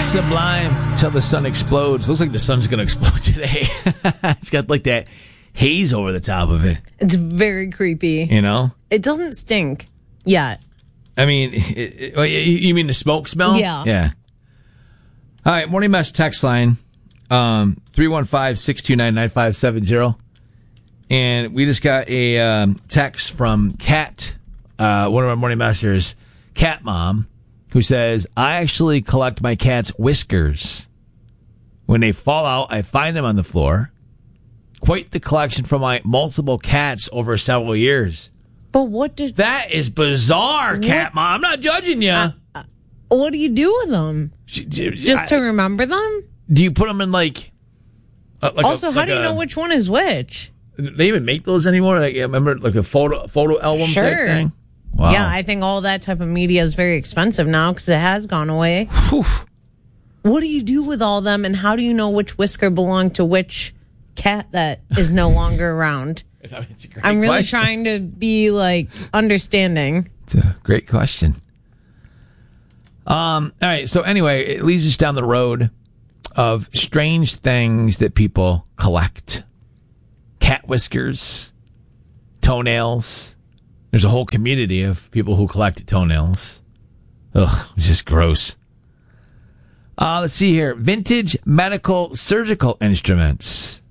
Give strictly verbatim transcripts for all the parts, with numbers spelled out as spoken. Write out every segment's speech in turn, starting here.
Sublime till the sun explodes. Looks like the sun's going to explode today. It's got like that haze over the top of it. It's very creepy. You know? It doesn't stink yet. I mean, it, it, you mean the smoke smell? Yeah. Yeah. All right, Morning Mess text line, um, three one five, six two nine, nine five seven zero. And we just got a um, text from Kat, uh, one of our Morning Masters, Cat Mom, who says, I actually collect my cat's whiskers. When they fall out, I find them on the floor. Quite the collection from my multiple cats over several years. But what did... That is bizarre, what? Cat Mom. I'm not judging you. Uh, uh, what do you do with them? She, she, Just I, to remember them? Do you put them in like... Uh, like also, a, how like do you a, know which one is which? They even make those anymore? Like, remember like a photo photo album sure. type thing? Wow. Yeah, I think all that type of media is very expensive now because it has gone away. Whew. What do you do with all them, and how do you know which whisker belonged to which cat that is no longer around? It's a great I'm really question. trying to be, like, understanding. It's a great question. Um. All right, so anyway, it leads us down the road of strange things that people collect. Cat whiskers, toenails. There's a whole community of people who collect toenails. Ugh, it's just gross. Uh, let's see here. Vintage medical surgical instruments.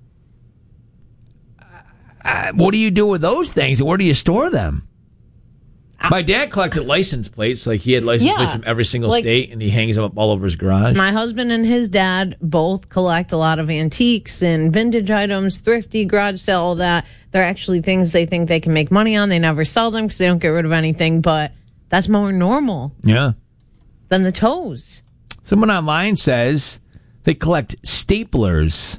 Uh, what do you do with those things? Where do you store them? My dad collected license plates. Like, he had license Yeah, plates from every single like, state, and he hangs them up all over his garage. My husband and his dad both collect a lot of antiques and vintage items, thrifty, garage sale, all that. They're actually things they think they can make money on. They never sell them because they don't get rid of anything, but that's more normal Yeah. than the toes. Someone online says they collect staplers.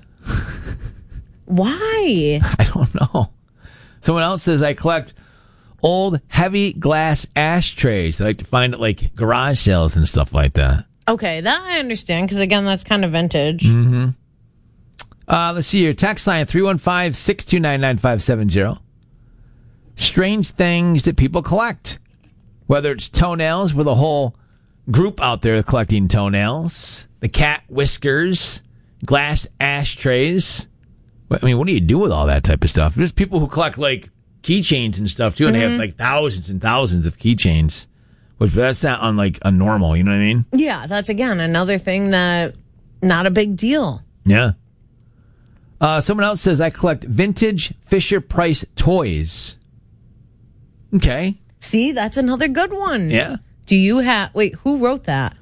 Why? I don't know. Someone else says I collect old heavy glass ashtrays. I like to find at like garage sales and stuff like that. Okay, that I understand because, again, that's kind of vintage. Mm-hmm. Uh, let's see here. Text line three one five, six two nine, nine five seven zero. Strange things that people collect. Whether it's toenails, with a whole group out there collecting toenails, the cat whiskers, glass ashtrays. I mean, what do you do with all that type of stuff? There's people who collect like keychains and stuff too, and mm-hmm. they have like thousands and thousands of keychains, which that's not unlike a normal. You know what I mean? Yeah, that's again another thing that not a big deal. Yeah. Uh, someone else says I collect vintage Fisher Price toys. Okay. See, that's another good one. Yeah. Do you have? Wait, who wrote that?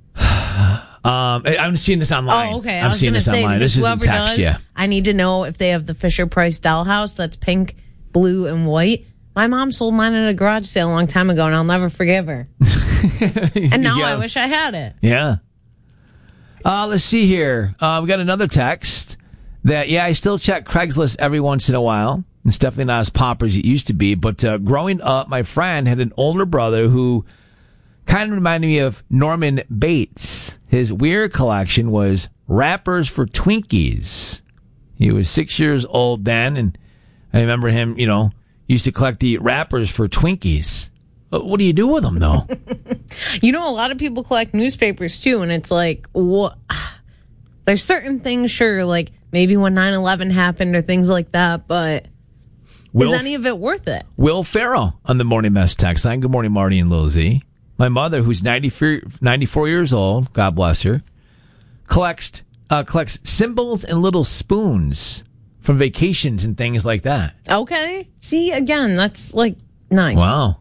Um, I'm seeing this online. Oh, okay. I'm I was seeing this say, online. This isn't whoever text, does, yeah. I need to know if they have the Fisher Price dollhouse that's pink, blue, and white. My mom sold mine at a garage sale a long time ago, and I'll never forgive her. And now yeah. I wish I had it. Yeah. Uh, let's see here. Uh, we got another text that, yeah, I still check Craigslist every once in a while. It's definitely not as popular as it used to be. But uh, growing up, my friend had an older brother who kind of reminded me of Norman Bates. His weird collection was wrappers for Twinkies. He was six years old then, and I remember him, you know, used to collect the wrappers for Twinkies. What do you do with them, though? You know, a lot of people collect newspapers, too, and it's like, what? There's certain things, sure, like maybe when nine eleven happened or things like that, but Will, is any of it worth it? Will Farrell on the Morning Mess text line. Good morning, Marty and Lil Z. My mother, who's ninety-four years old, God bless her, collects uh, collects symbols and little spoons from vacations and things like that. Okay. See, again, that's like nice. Wow.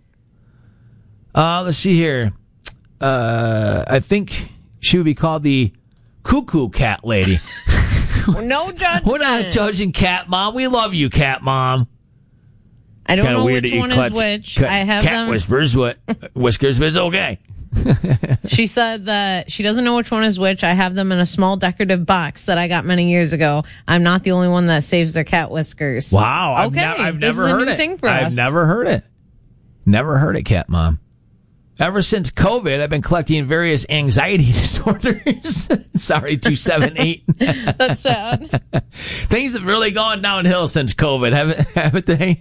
Uh, let's see here. Uh, I think she would be called the cuckoo cat lady. No judgment. We're not judging Cat Mom. We love you, Cat Mom. I don't know which one is which. Cat, I have cat them. whispers, what whiskers, but it's okay. She said that she doesn't know which one is which. I have them in a small decorative box that I got many years ago. I'm not the only one that saves their cat whiskers. Wow. I've okay. Ne- I've this never is a heard new it. thing for I've us. never heard it. Never heard it, Cat Mom. Ever since COVID, I've been collecting various anxiety disorders. Sorry, two seven eight. That's sad. Things have really gone downhill since COVID, haven't, haven't they?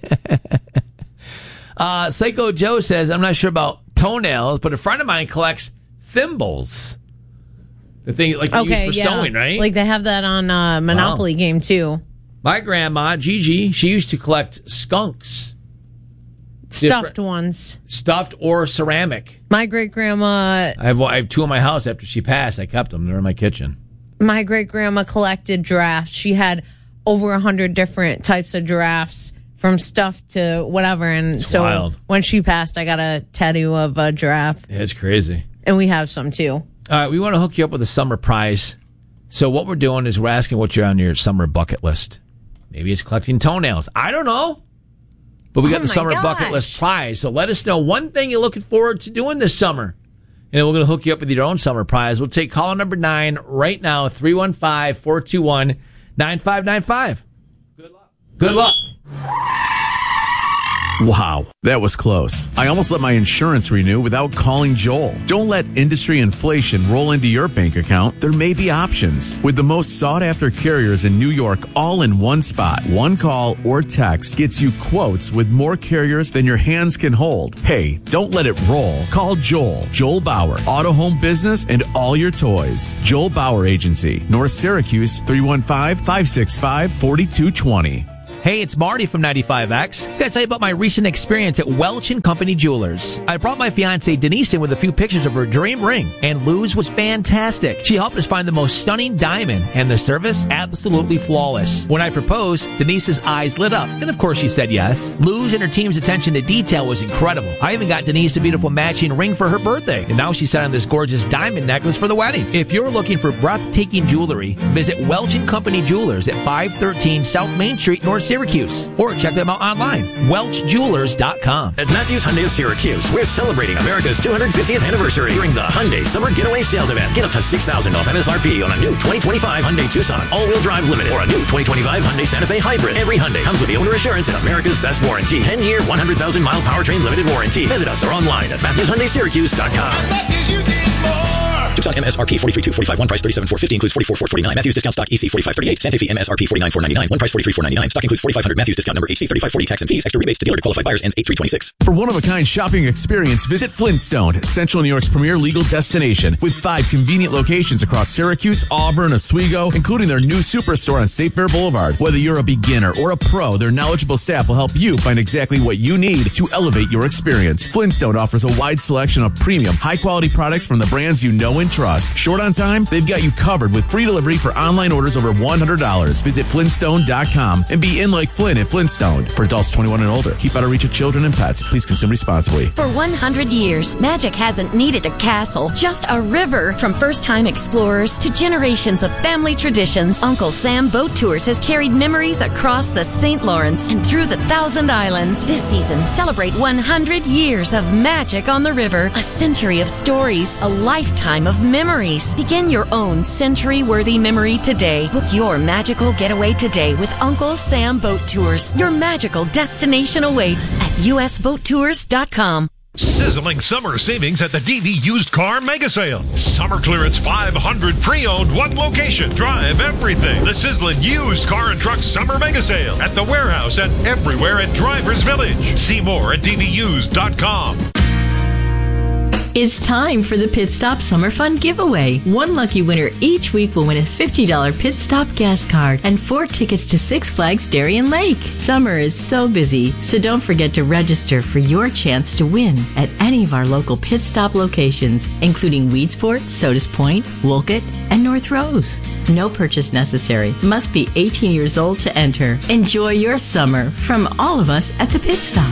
uh, Psycho Joe says, I'm not sure about toenails, but a friend of mine collects thimbles. The thing like you Okay, use for yeah. sewing, right? Like they have that on uh, Monopoly Wow. game too. My grandma, Gigi, she used to collect skunks. Stuffed Different- ones. Stuffed or ceramic. My great grandma, I have, I have two in my house after she passed. I kept them. They're in my kitchen. my great grandma collected giraffes. She had over a hundred different types of giraffes, from stuffed to whatever. And It's so wild. when she passed, I got a tattoo of a giraffe, Yeah, it's crazy. and we have some too. All right, we want to hook you up with a summer prize. So what we're doing is we're asking what you're on your summer bucket list. Maybe it's collecting toenails. I don't know. But we got Oh the my summer gosh. bucket list prize. So let us know one thing you're looking forward to doing this summer. And then we're going to hook you up with your own summer prize. We'll take caller number nine right now, three one five, four two one, nine five nine five. Good luck. Good luck. Wow, that was close. I almost let my insurance renew without calling Joel. Don't let industry inflation roll into your bank account. There may be options. With the most sought-after carriers in New York all in one spot, one call or text gets you quotes with more carriers than your hands can hold. Hey, don't let it roll. Call Joel. Joel Bauer, Auto Home Business, and all your toys. Joel Bauer Agency, North Syracuse, three one five, five six five, four two two zero. Hey, it's Marty from ninety-five X. I gotta tell you about my recent experience at Welch and Company Jewelers. I brought my fiancée Denise in with a few pictures of her dream ring, and Luz was fantastic. She helped us find the most stunning diamond, and the service, absolutely flawless. When I proposed, Denise's eyes lit up, and of course she said yes. Luz and her team's attention to detail was incredible. I even got Denise a beautiful matching ring for her birthday, and now she's set on this gorgeous diamond necklace for the wedding. If you're looking for breathtaking jewelry, visit Welch and Company Jewelers at five thirteen South Main Street, North Syracuse, or check them out online, welch jewelers dot com. At Matthews Hyundai of Syracuse, we're celebrating America's two hundred fiftieth anniversary during the Hyundai Summer Getaway Sales Event. Get up to six thousand dollars off M S R P on a new twenty twenty-five Hyundai Tucson, all-wheel drive limited, or a new twenty twenty-five Hyundai Santa Fe Hybrid. Every Hyundai comes with the owner assurance and America's best warranty. ten-year, one hundred thousand mile powertrain limited warranty. Visit us or online at matthews hyundai syracuse dot com. Tucson M S R P forty-three two forty-five, one price thirty-seven four fifty, includes forty-four four forty-nine. Matthews discount stock E C forty-five thirty-eight. Santa Fe M S R P forty-nine four ninety-nine, one price forty-three four ninety-nine. Stock includes forty-five hundred. Matthews discount number H C thirty-five forty, tax and fees. Extra rebates to dealer to qualified buyers ends eight three twenty-six. For one-of-a-kind shopping experience, visit Flintstone, Central New York's premier legal destination, with five convenient locations across Syracuse, Auburn, Oswego, including their new superstore on State Fair Boulevard. Whether you're a beginner or a pro, their knowledgeable staff will help you find exactly what you need to elevate your experience. Flintstone offers a wide selection of premium, high-quality products from the brands you know and trust. Short on time? They've got you covered with free delivery for online orders over one hundred dollars. Visit flintstone dot com and be in like Flynn at Flintstone. For adults twenty-one and older, keep out of reach of children and pets. Please consume responsibly. For one hundred years, magic hasn't needed a castle, just a river. From first-time explorers to generations of family traditions, Uncle Sam Boat Tours has carried memories across the Saint Lawrence and through the Thousand Islands. This season, celebrate one hundred years of magic on the river, a century of stories, a lifetime of memories. Begin your own century-worthy memory today. Book your magical getaway today with Uncle Sam Boat Tours. Your magical destination awaits at u s boat tours dot com. Sizzling summer savings at the D V Used Car Mega Sale. Summer clearance five hundred pre-owned, one location. Drive everything. The sizzling used car and truck summer mega sale at the warehouse and everywhere at Drivers Village. See more at d v used dot com. It's time for the Pit Stop Summer Fun Giveaway. One lucky winner each week will win a fifty dollars Pit Stop gas card and four tickets to Six Flags Darien Lake. Summer is so busy, so don't forget to register for your chance to win at any of our local Pit Stop locations, including Weedsport, Sodas Point, Wolcott, and North Rose. No purchase necessary. Must be eighteen years old to enter. Enjoy your summer from all of us at the Pit Stop.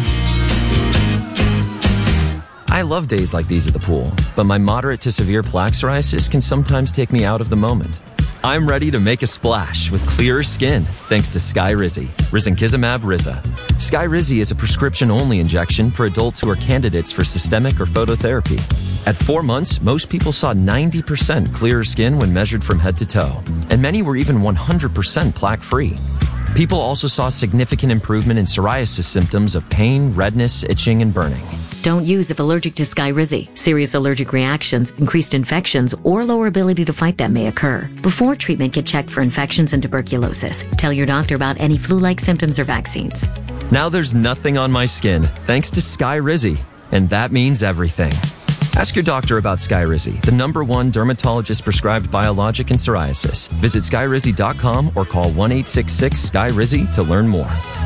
I love days like these at the pool, but my moderate to severe plaque psoriasis can sometimes take me out of the moment. I'm ready to make a splash with clearer skin thanks to Skyrizi, Risankizumab Riza. Skyrizi is a prescription-only injection for adults who are candidates for systemic or phototherapy. At four months, most people saw ninety percent clearer skin when measured from head to toe, and many were even one hundred percent plaque-free. People also saw significant improvement in psoriasis symptoms of pain, redness, itching, and burning. Don't use if allergic to Skyrizi. Serious allergic reactions, increased infections, or lower ability to fight them may occur. Before treatment, get checked for infections and tuberculosis. Tell your doctor about any flu-like symptoms or vaccines. Now there's nothing on my skin thanks to Skyrizi, and that means everything. Ask your doctor about Skyrizi, the number one dermatologist-prescribed biologic in psoriasis. Visit skyrizi dot com or call one eight six six sky rizi to learn more.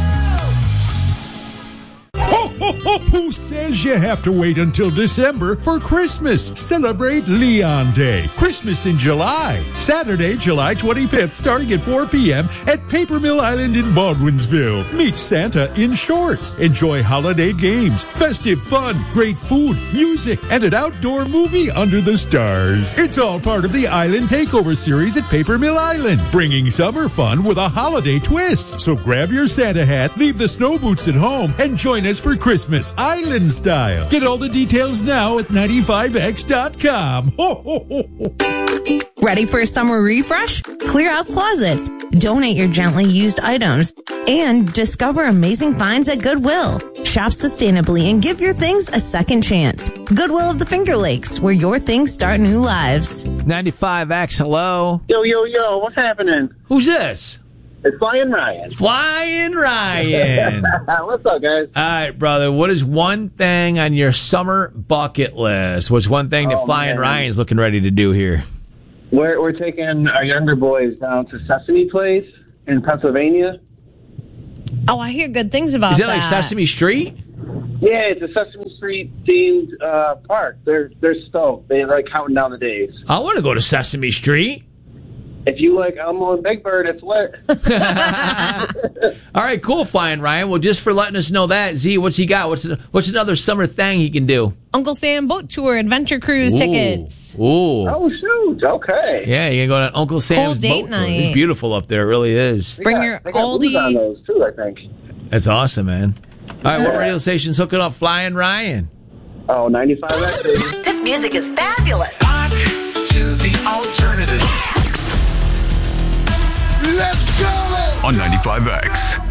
Who says you have to wait until December for Christmas? Celebrate Leon Day. Christmas in July. Saturday, July twenty-fifth, starting at four p.m. at Paper Mill Island in Baldwinsville. Meet Santa in shorts. Enjoy holiday games, festive fun, great food, music, and an outdoor movie under the stars. It's all part of the Island Takeover series at Paper Mill Island, bringing summer fun with a holiday twist. So grab your Santa hat, leave the snow boots at home, and join us for Christmas Island style. Get all the details now at ninety-five x dot com. Ho, ho, ho, ho. Ready for a summer refresh? Clear out closets, donate your gently used items, and discover amazing finds at Goodwill. Shop sustainably and give your things a second chance. Goodwill of the Finger Lakes, where your things start new lives. ninety-five X, hello. Yo, yo, yo, what's happening? Who's this? It's Flying Ryan. Flying Ryan. What's up, guys? All right, brother. What is one thing on your summer bucket list? What's one thing that Oh, Flying man. Ryan's looking ready to do here? We're we're taking our younger boys down to Sesame Place in Pennsylvania. Oh, I hear good things about Is that. it like Sesame Street? Yeah, it's a Sesame Street themed uh, park. They're they're stoked. They're like counting down the days. I want to go to Sesame Street. If you like Elmo and Big Bird, it's lit. All right, cool, Flying Ryan. Well, just for letting us know that, Z, what's he got? What's what's another summer thing he can do? Uncle Sam Boat Tour Adventure Cruise Ooh. tickets. Ooh. Oh, shoot. Okay. Yeah, you can go to Uncle Sam's date boat. night. It's beautiful up there. It really is. They Bring got- your they got booze on oldie. those, too, I think. That's awesome, man. All right, what Yeah. radio station's hooking up Flying Ryan? Oh, ninety-five X, baby. This music is fabulous. Rock to the alternative. Let's go! On ninety-five X.